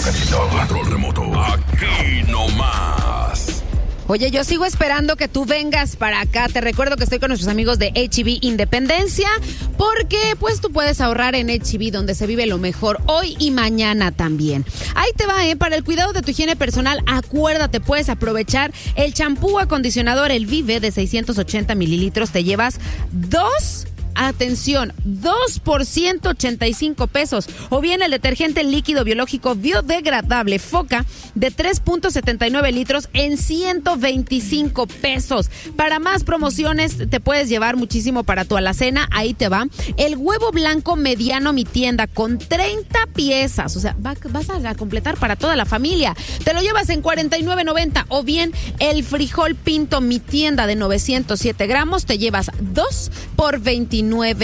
Gatito. Control remoto. Aquí nomás. Oye, yo sigo esperando que tú vengas para acá. Te recuerdo que estoy con nuestros amigos de H-E-B Independencia, porque pues tú puedes ahorrar en H-E-B, donde se vive lo mejor hoy y mañana también. Ahí te va, para el cuidado de tu higiene personal, acuérdate, puedes aprovechar el champú acondicionador El Vive de 680 mililitros. Te llevas dos por 185 pesos. O bien el detergente líquido biológico biodegradable Foca de 3.79 litros en 125 pesos. Para más promociones te puedes llevar muchísimo para tu alacena. Ahí te va. El huevo blanco mediano Mi Tienda con 30 piezas. O sea, vas a completar para toda la familia. Te lo llevas en $49.90. O bien el frijol pinto Mi Tienda de 907 gramos. Te llevas 2 por $29.